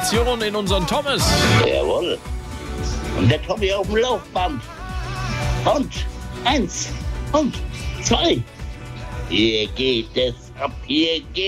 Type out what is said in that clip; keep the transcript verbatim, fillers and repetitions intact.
Gratulation in unseren Thomas. Jawohl. Und der Tommy auf dem Laufband. Und eins. Und zwei. Hier geht es ab. Hier geht